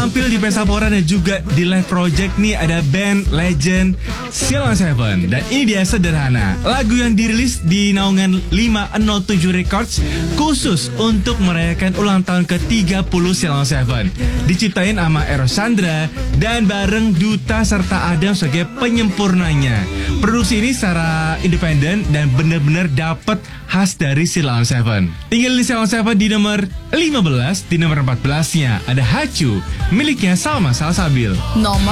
tampil di Pesapora dan juga di live project nih ada band legend Ceylon Seven. Dan ini dia sederhana, lagu yang dirilis di naungan 507 Records khusus untuk merayakan ulang tahun ke-30 Ceylon Seven. Diciptain sama Eros Chandra dan bareng Duta serta Adam sebagai penyempurnanya. Produksi ini secara independen dan benar-benar dapat khas dari Ceylon Seven. Tinggal di Ceylon Seven di nomor 15, di nomor 14-nya ada Hachu miliknya Salma Salsabil. Nomor